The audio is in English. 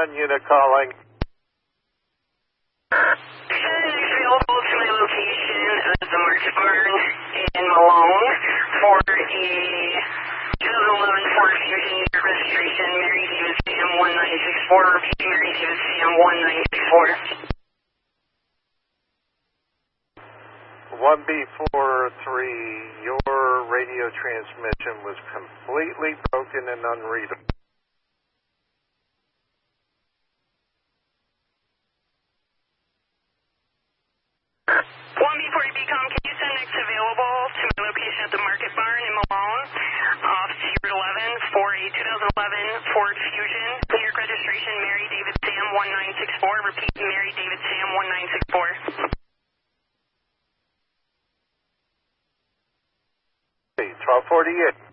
unit calling. Next available to my location is the Market Barn in Malone for a 2011 Ford Fusion year registration, Mary David Sam 1964. Repeat, Mary David Sam 1964. 1B43, your radio transmission was completely broken and unreadable. 1B40BCOM, can you send next available to my location at the Market Barn in Malone, off Route 11 for a 2011 Ford Fusion, year registration, Mary David Sam 1964. Repeat, Mary David Sam 1964. 1248.